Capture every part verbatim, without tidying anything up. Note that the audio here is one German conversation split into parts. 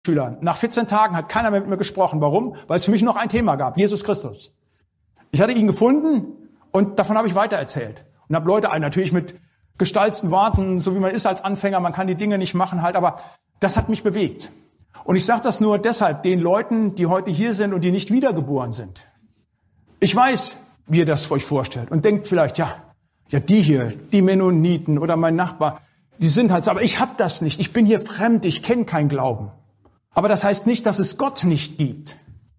Schülern. Nach vierzehn Tagen hat keiner mehr mit mir gesprochen. Warum? Weil es für mich noch ein Thema gab, Jesus Christus. Ich hatte ihn gefunden und davon habe ich weitererzählt. Und habe Leute natürlich mit gestalteten Worten, so wie man ist als Anfänger, man kann die Dinge nicht machen halt, aber das hat mich bewegt. Und ich sage das nur deshalb den Leuten, die heute hier sind und die nicht wiedergeboren sind. Ich weiß, wie ihr das euch vorstellt und denkt vielleicht, ja, ja die hier, die Mennoniten oder mein Nachbar, die sind halt so, aber ich habe das nicht. Ich bin hier fremd, ich kenne keinen Glauben. Aber das heißt nicht, dass es Gott nicht gibt.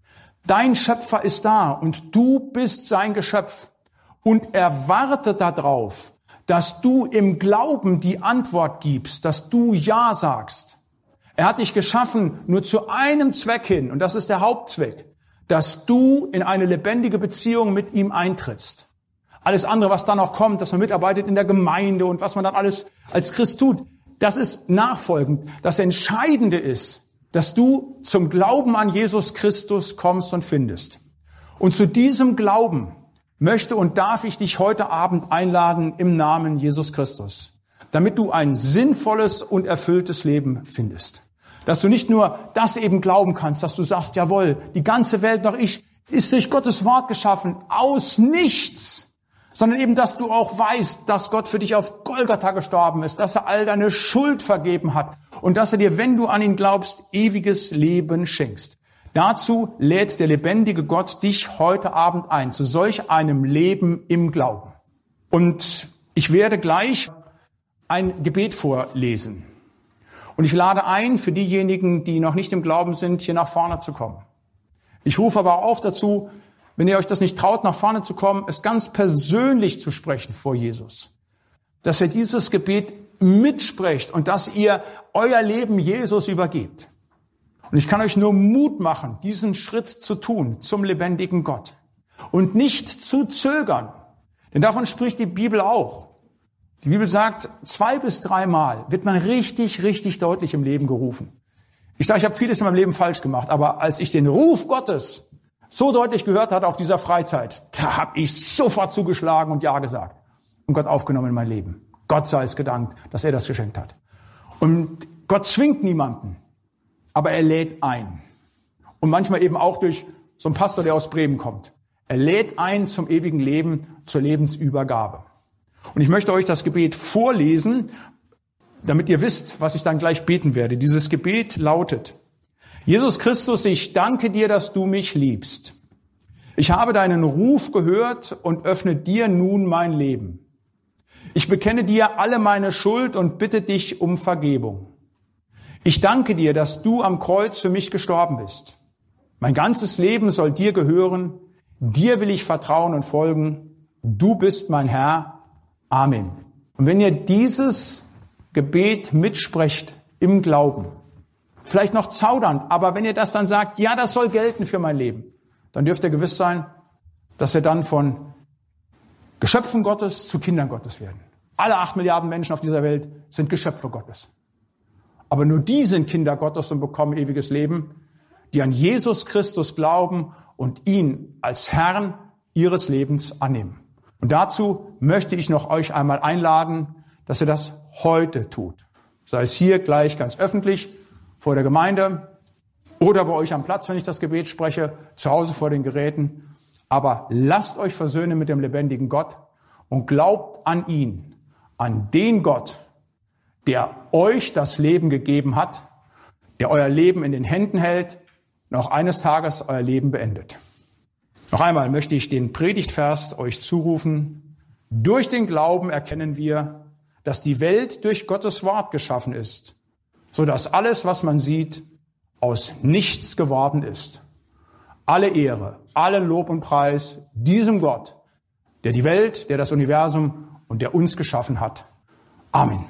Dein Schöpfer ist da und du bist sein Geschöpf und er wartet darauf, dass du im Glauben die Antwort gibst, dass du Ja sagst. Er hat dich geschaffen nur zu einem Zweck hin und das ist der Hauptzweck, dass du in eine lebendige Beziehung mit ihm eintrittst. Alles andere, was dann noch kommt, dass man mitarbeitet in der Gemeinde und was man dann alles als Christ tut, das ist nachfolgend. Das Entscheidende ist, dass du zum Glauben an Jesus Christus kommst und findest. Und zu diesem Glauben möchte und darf ich dich heute Abend einladen im Namen Jesus Christus, damit du ein sinnvolles und erfülltes Leben findest. Dass du nicht nur das eben glauben kannst, dass du sagst, jawohl, die ganze Welt, noch ich, ist durch Gottes Wort geschaffen, aus nichts, sondern eben, dass du auch weißt, dass Gott für dich auf Golgatha gestorben ist, dass er all deine Schuld vergeben hat und dass er dir, wenn du an ihn glaubst, ewiges Leben schenkst. Dazu lädt der lebendige Gott dich heute Abend ein, zu solch einem Leben im Glauben. Und ich werde gleich ein Gebet vorlesen. Und ich lade ein, für diejenigen, die noch nicht im Glauben sind, hier nach vorne zu kommen. Ich rufe aber auch auf dazu, wenn ihr euch das nicht traut, nach vorne zu kommen, es ganz persönlich zu sprechen vor Jesus. Dass ihr dieses Gebet mitsprecht und dass ihr euer Leben Jesus übergebt. Und ich kann euch nur Mut machen, diesen Schritt zu tun zum lebendigen Gott. Und nicht zu zögern. Denn davon spricht die Bibel auch. Die Bibel sagt, zwei bis dreimal wird man richtig, richtig deutlich im Leben gerufen. Ich sage, ich habe vieles in meinem Leben falsch gemacht, aber als ich den Ruf Gottes so deutlich gehört hatte auf dieser Freizeit, da habe ich sofort zugeschlagen und Ja gesagt und Gott aufgenommen in mein Leben. Gott sei es gedankt, dass er das geschenkt hat. Und Gott zwingt niemanden, aber er lädt ein. Und manchmal eben auch durch so einen Pastor, der aus Bremen kommt. Er lädt ein zum ewigen Leben, zur Lebensübergabe. Und ich möchte euch das Gebet vorlesen, damit ihr wisst, was ich dann gleich beten werde. Dieses Gebet lautet: Jesus Christus, ich danke dir, dass du mich liebst. Ich habe deinen Ruf gehört und öffne dir nun mein Leben. Ich bekenne dir alle meine Schuld und bitte dich um Vergebung. Ich danke dir, dass du am Kreuz für mich gestorben bist. Mein ganzes Leben soll dir gehören. Dir will ich vertrauen und folgen. Du bist mein Herr. Amen. Und wenn ihr dieses Gebet mitsprecht im Glauben, vielleicht noch zaudernd, aber wenn ihr das dann sagt, ja, das soll gelten für mein Leben, dann dürft ihr gewiss sein, dass ihr dann von Geschöpfen Gottes zu Kindern Gottes werden. Alle acht Milliarden Menschen auf dieser Welt sind Geschöpfe Gottes. Aber nur die sind Kinder Gottes und bekommen ewiges Leben, die an Jesus Christus glauben und ihn als Herrn ihres Lebens annehmen. Und dazu möchte ich noch euch einmal einladen, dass ihr das heute tut. Sei es hier gleich ganz öffentlich vor der Gemeinde oder bei euch am Platz, wenn ich das Gebet spreche, zu Hause vor den Geräten. Aber lasst euch versöhnen mit dem lebendigen Gott und glaubt an ihn, an den Gott, der euch das Leben gegeben hat, der euer Leben in den Händen hält und auch eines Tages euer Leben beendet. Noch einmal möchte ich den Predigtvers euch zurufen. Durch den Glauben erkennen wir, dass die Welt durch Gottes Wort geschaffen ist, so dass alles, was man sieht, aus nichts geworden ist. Alle Ehre, allen Lob und Preis diesem Gott, der die Welt, der das Universum und der uns geschaffen hat. Amen.